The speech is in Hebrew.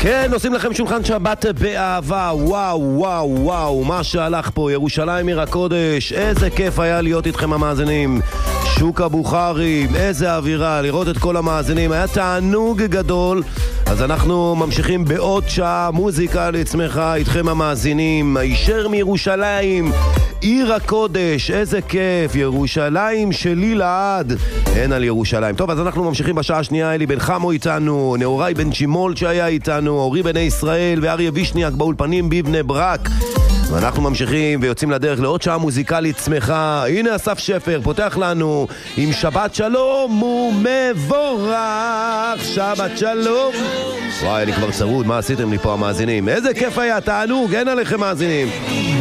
כן, עושים לכם שולחן שבת באהבה. וואו, וואו, וואו, מה שהלך פה, ירושלים עיר הקודש. איזה כיף היה להיות איתכם המאזינים. שוק הבוכרים, איזה אווירה, לראות את כל המאזינים, היה תענוג גדול. אז אנחנו ממשיכים בעוד שעה מוזיקה לצמחה איתכם המאזינים. הישר מירושלים עיר הקודש, איזה כיף, ירושלים שלי לעד. אין על ירושלים. טוב, אז אנחנו ממשיכים בשעה השנייה. אלי בן חמו איתנו, נאורי בן שימול שהיה איתנו, אורי בני ישראל ואריה וישניאק באולפנים בבני ברק. ואנחנו ממשיכים ויוצאים לדרך לעוד שעה מוזיקלית שמחה. הנה אסף שפר פותח לנו עם שבת שלום ומבורך. שבת שלום. וואי, אני כבר צרוד, מה עשיתם לי פה המאזינים? איזה כיף היה, תענוג, אין עליכם מאזינים.